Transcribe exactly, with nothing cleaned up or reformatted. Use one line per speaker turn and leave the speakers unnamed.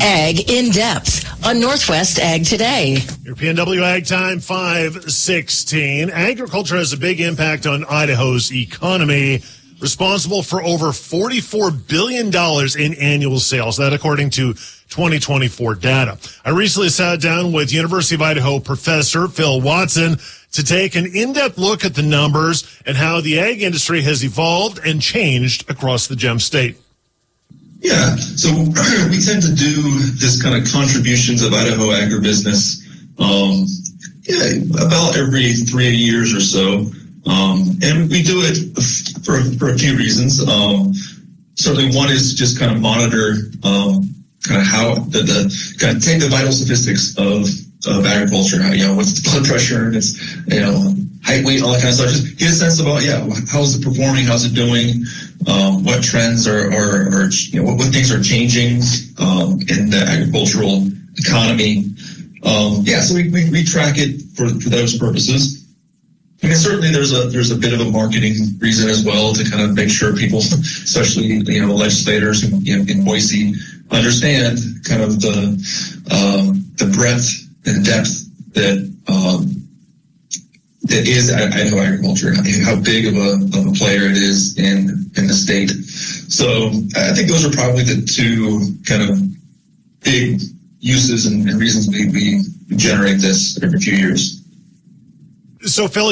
Ag in Depth on Northwest Ag Today.
Your P N W Ag Time, five sixteen. Agriculture has a big impact on Idaho's economy, responsible for over forty-four billion dollars in annual sales. That according to twenty twenty-four data. I recently sat down with University of Idaho professor Phil Watson to take an in-depth look at the numbers and how the ag industry has evolved and changed across the Gem State.
Yeah, so we tend to do this kind of contributions of Idaho agribusiness um, yeah, about every three years or so. Um, and we do it for, for a few reasons. Um, certainly one is just kind of monitor um, kind of how the, the kind of take the vital statistics of, of agriculture, how, you know, what's the blood pressure and its, you know, height, weight, all that kind of stuff. Just get a sense about, yeah, how's it performing? How's it doing? Um, what trends are, are, are you know, what, what things are changing um, in the agricultural economy? Um, yeah, so we, we, we track it for, for those purposes. I mean, certainly there's a there's a bit of a marketing reason as well to kind of make sure people, especially you know legislators in, in Boise, understand kind of the um, the breadth and depth that um, that is Idaho agriculture, how big of a of a player it is in in the state. So I think those are probably the two kind of big uses and, and reasons we, we generate this every few years.
So, Phil,